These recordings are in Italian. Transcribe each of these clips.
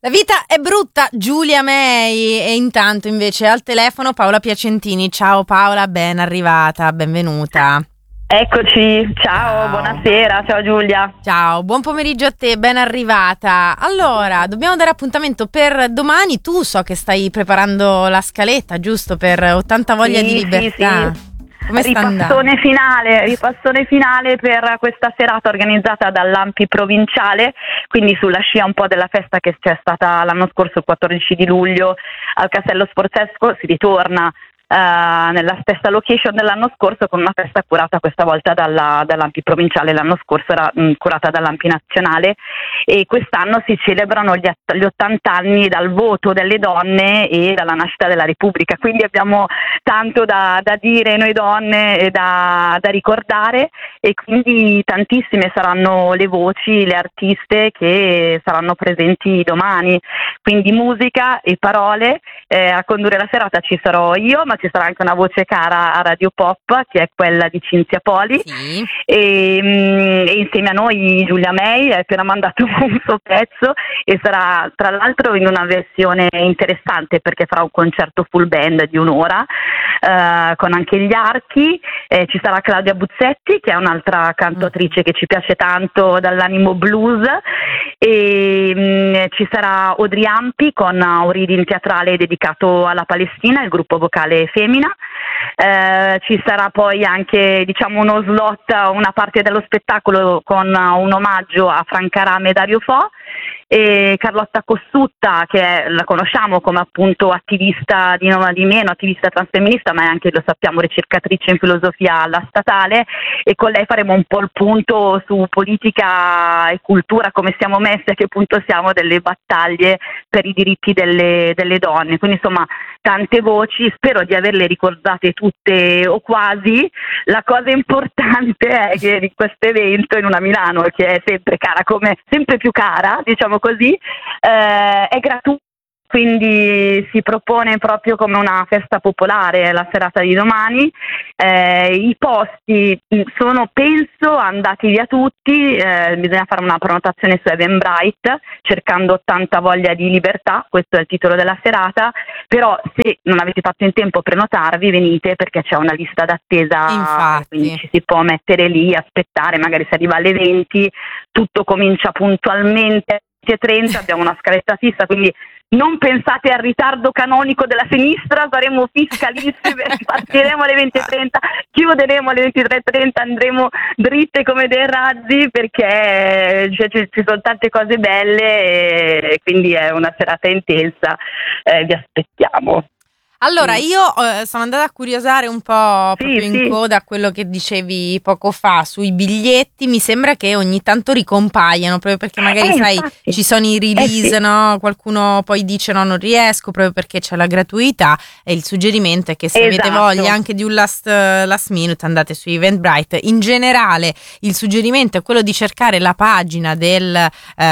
La vita è brutta, Giulia May, e intanto invece al telefono Paola Piacentini. Ciao Paola, ben arrivata, benvenuta. Eccoci, ciao, buonasera, ciao Giulia. Ciao, buon pomeriggio a te, ben arrivata. Allora, dobbiamo dare appuntamento per domani. Tu so che stai preparando la scaletta, giusto, per 80 voglia di libertà. Sì. Come sta andando? Ripassone finale per questa serata organizzata dall'Ampi provinciale, quindi sulla scia un po' della festa che c'è stata l'anno scorso, il 14 di luglio, al Castello Sforzesco. Si ritorna nella stessa location dell'anno scorso con una festa curata questa volta dall'Ampi provinciale. L'anno scorso era curata dall'Ampi nazionale, e quest'anno si celebrano gli 80 anni dal voto delle donne e dalla nascita della Repubblica, quindi abbiamo tanto da dire noi donne e da ricordare, e quindi tantissime saranno le voci, le artiste che saranno presenti domani, quindi musica e parole. A condurre la serata ci sarò io, ma ci sarà anche una voce cara a Radio Pop, che è quella di Cinzia Poli, Sì. e insieme a noi Giulia May ha appena mandato un suo pezzo, e sarà tra l'altro in una versione interessante perché farà un concerto full band di un'ora, con anche gli archi. Ci sarà Claudia Buzzetti, che è un'altra cantautrice che ci piace tanto, dall'animo blues, e ci sarà Audrey Ampi con un reading teatrale dedicato alla Palestina, il gruppo vocale Femina. Ci sarà poi anche, diciamo, uno slot, una parte dello spettacolo con un omaggio a Franca Rame e Dario Fo, e Carlotta Cossutta, che la conosciamo come appunto attivista di Noma di Meno, attivista transfemminista, ma è anche, lo sappiamo, ricercatrice in filosofia alla Statale, e con lei faremo un po' il punto su politica e cultura, come siamo messi, a che punto siamo delle battaglie per i diritti delle donne. Quindi insomma tante voci, spero di averle ricordate tutte o quasi. La cosa importante è che di questo evento in una Milano che è sempre cara, come sempre più cara, diciamo così, è gratuito. Quindi si propone proprio come una festa popolare la serata di domani. I posti sono, penso, andati via tutti. Bisogna fare una prenotazione su Eventbrite cercando 80 voglia di libertà, questo è il titolo della serata. Però se non avete fatto in tempo a prenotarvi, venite, perché c'è una lista d'attesa. Infatti. Quindi ci si può mettere lì, aspettare, magari si arriva alle 20, tutto comincia puntualmente. 30, abbiamo una scaletta fissa, quindi non pensate al ritardo canonico della sinistra, saremo fiscalissime, partiremo alle 20:30, chiuderemo alle 23:30, andremo dritte come dei razzi, perché ci sono tante cose belle, e quindi è una serata intensa. Vi aspettiamo. Allora, io sono andata a curiosare un po' proprio in coda a quello che dicevi poco fa sui biglietti. Mi sembra che ogni tanto ricompaiano, proprio perché magari, sai, infatti. ci sono i release, no? Qualcuno poi dice no, non riesco, proprio perché c'è la gratuità, e il suggerimento è che se avete voglia anche di un last minute andate su Eventbrite. In generale il suggerimento è quello di cercare la pagina del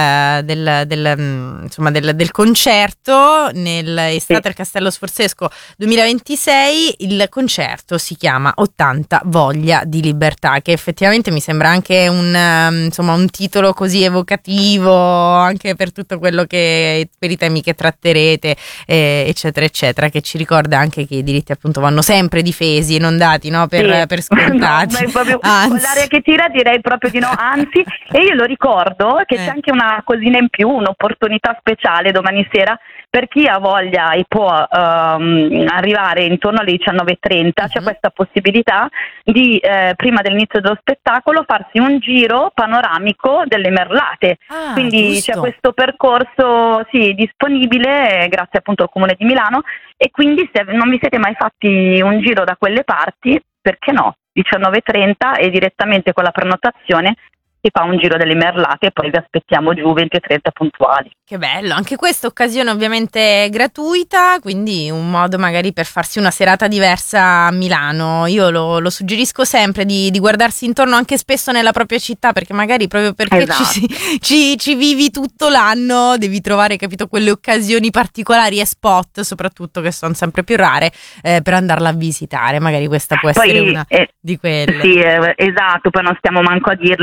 concerto nell'estate al Castello Sforzesco 2026. Il concerto si chiama 80 voglia di libertà, che effettivamente mi sembra anche un titolo così evocativo, anche per tutto quello per i temi che tratterete, eccetera eccetera, che ci ricorda anche che i diritti appunto vanno sempre difesi e non dati, no, per scontati. No, proprio con l'aria che tira direi proprio di no, anzi. E io lo ricordo che c'è anche una cosina in più, un'opportunità speciale domani sera per chi ha voglia e può arrivare intorno alle 19:30. C'è questa possibilità di prima dell'inizio dello spettacolo farsi un giro panoramico delle merlate. Quindi giusto. c'è questo percorso disponibile grazie appunto al Comune di Milano, e quindi se non vi siete mai fatti un giro da quelle parti, perché no? 19:30 e direttamente con la prenotazione si fa un giro delle merlate, e poi vi aspettiamo giù 20:30 puntuali. Che bello, anche questa occasione ovviamente gratuita, quindi un modo magari per farsi una serata diversa a Milano. Io lo suggerisco sempre di guardarsi intorno anche spesso nella propria città, perché magari proprio perché ci vivi tutto l'anno devi trovare, capito, quelle occasioni particolari e spot soprattutto, che sono sempre più rare, per andarla a visitare. Magari questa può essere una di quelle. Sì, esatto, poi non stiamo manco a dirlo che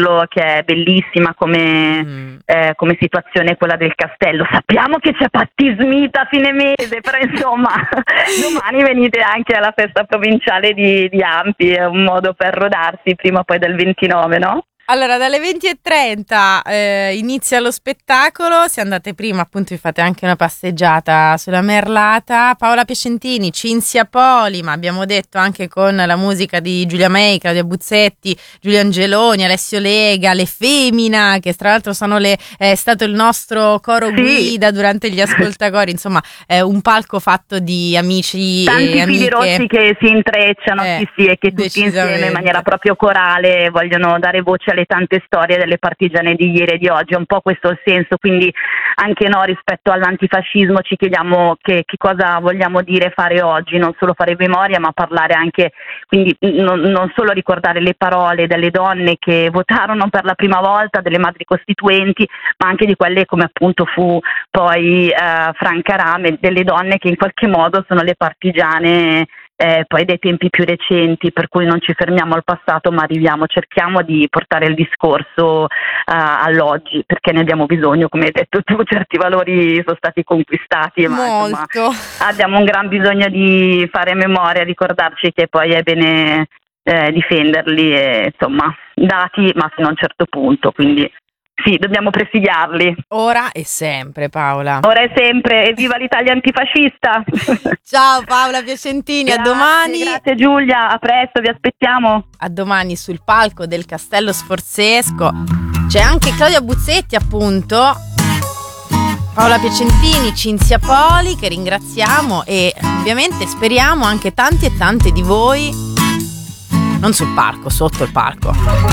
è bellissima come situazione quella del castello. Sappiamo che c'è Patti Smith a fine mese, però insomma domani venite anche alla festa provinciale di Ampi, è un modo per rodarsi prima o poi del 29, no? Allora, dalle 20:30 inizia lo spettacolo. Se andate prima, appunto, vi fate anche una passeggiata sulla Merlata. Paola Piacentini, Cinzia Poli, ma abbiamo detto anche con la musica di Giulia May, Claudia Buzzetti, Giulio Angeloni, Alessio Lega, Le Femina, che tra l'altro sono è stato il nostro coro guida durante gli ascoltacori. Insomma, è un palco fatto di amici tanti e amiche. Fili rossi che si intrecciano, sì, e che tutti insieme in maniera proprio corale vogliono dare voce alle tante storie delle partigiane di ieri e di oggi. È un po' questo il senso, quindi anche noi rispetto all'antifascismo ci chiediamo che cosa vogliamo dire fare oggi, non solo fare memoria ma parlare anche, quindi non solo ricordare le parole delle donne che votarono per la prima volta, delle madri costituenti, ma anche di quelle come appunto fu poi Franca Rame, delle donne che in qualche modo sono le partigiane poi dei tempi più recenti, per cui non ci fermiamo al passato ma cerchiamo di portare il discorso all'oggi, perché ne abbiamo bisogno, come hai detto tu, certi valori sono stati conquistati, ma insomma, abbiamo un gran bisogno di fare memoria, ricordarci che poi è bene difenderli, e, insomma, dati ma fino a un certo punto, quindi sì, dobbiamo presidiarli. Ora e sempre, Paola. Ora e sempre, e viva l'Italia antifascista! Ciao Paola Piacentini, grazie, a domani. Grazie Giulia, a presto, vi aspettiamo. A domani sul palco del Castello Sforzesco. C'è anche Claudia Buzzetti, appunto, Paola Piacentini, Cinzia Poli, che ringraziamo, e ovviamente speriamo anche tanti e tante di voi, non sul palco, sotto il palco.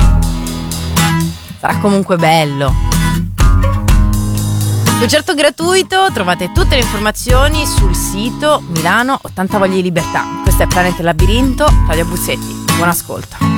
Sarà comunque bello. Concerto gratuito, trovate tutte le informazioni sul sito Milano 80 Voglie di Libertà. Questo è Planeta Labirinto, Claudia Buzzetti. Buon ascolto.